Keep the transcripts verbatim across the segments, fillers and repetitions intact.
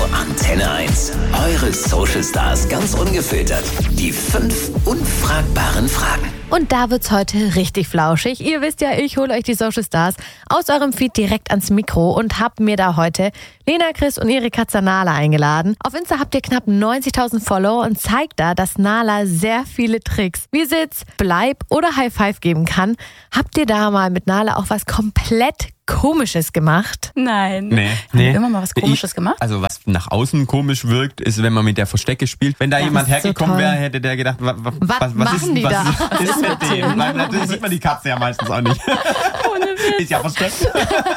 Antenne eins. Eure Social Stars ganz ungefiltert. Die fünf unfragbaren Fragen. Und da wird's heute richtig flauschig. Ihr wisst ja, ich hole euch die Social Stars aus eurem Feed direkt ans Mikro und hab mir da heute Lena, Chris und ihre Katze Nala eingeladen. Auf Insta habt ihr knapp neunzigtausend Follower und zeigt da, dass Nala sehr viele Tricks wie Sitz, Bleib oder High Five geben kann. Habt ihr da mal mit Nala auch was komplett Komisches gemacht? Nein. Nee. Haben nee. wir immer mal was Komisches ich, gemacht? Also was nach außen komisch wirkt, ist, wenn man mit der Verstecke spielt. Wenn da Das jemand ist so hergekommen toll. wäre, hätte der gedacht, wa, wa, Was was, was machen ist, die was da? ist, ist mit dem? Weil natürlich sieht man die Katze ja meistens auch nicht. Ohne Witz. Ist ja versteckt.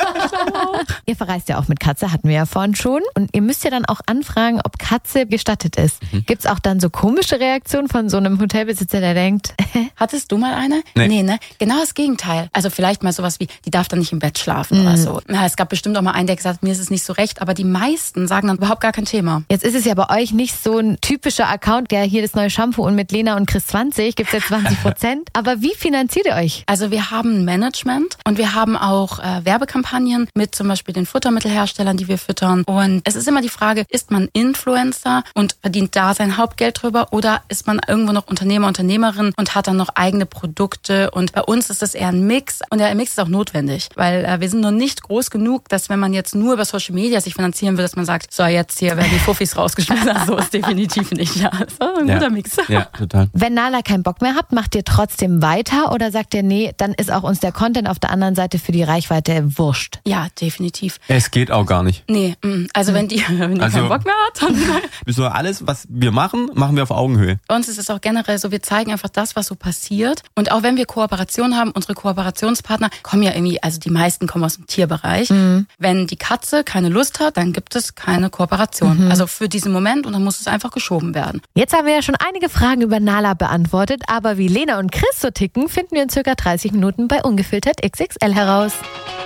Ihr verreist ja auch mit Katze, hatten wir ja vorhin schon. Und ihr müsst ja dann auch anfragen, ob Katze gestattet ist. Mhm. Gibt's auch dann so komische Reaktionen von so einem Hotelbesitzer, der denkt, Hattest du mal eine? Nee. nee, ne? Genau das Gegenteil. Also vielleicht mal sowas wie, die darf dann nicht im Bett schlafen Mhm. oder so. Ja, es gab bestimmt auch mal einen, der gesagt hat, mir ist es nicht so recht, aber die meisten sagen dann überhaupt gar kein Thema. jetzt ist es ja bei euch nicht so ein typischer Account, der hier das neue Shampoo und mit Lena und Chris zwanzig gibt's jetzt zwanzig Prozent. Aber wie finanziert ihr euch? Also wir haben ein Management und wir haben auch äh, Werbekampagnen mit zum Beispiel den Futtermittelherstellern, die wir füttern. Und es ist immer die Frage, ist man Influencer und verdient da sein Hauptgeld drüber oder ist man irgendwo noch Unternehmer, Unternehmerin und hat dann noch eigene Produkte? Und bei uns ist das eher ein Mix und der Mix ist auch notwendig, weil äh, wir sind noch nicht groß genug, dass wenn man jetzt nur über Social Media sich finanzieren will, dass man sagt, so jetzt hier werden die Fuffis rausgeschmissen. So ist definitiv nicht. Ja, ist ein Ja. guter Mix. Ja, total. Wenn Nala keinen Bock mehr habt, macht ihr trotzdem weiter oder sagt ihr, nee, dann ist auch uns der Content auf der anderen Seite für die Reichweite wurscht? Ja, definitiv. Es geht auch gar nicht. Nee, mm, also wenn die, wenn die Also- keinen Bock mehr hat, dann So alles, was wir machen, machen wir auf Augenhöhe. bei uns ist es auch generell so, wir zeigen einfach das, was so passiert. Und auch wenn wir Kooperationen haben, unsere Kooperationspartner kommen ja irgendwie, also die meisten kommen aus dem Tierbereich. Mhm. Wenn die Katze keine Lust hat, dann gibt es keine Kooperation. Mhm. Also für diesen Moment und dann muss es einfach geschoben werden. Jetzt haben wir ja schon einige Fragen über Nala beantwortet, aber wie Lena und Chris so ticken, finden wir in circa dreißig Minuten bei Ungefiltert X X L heraus.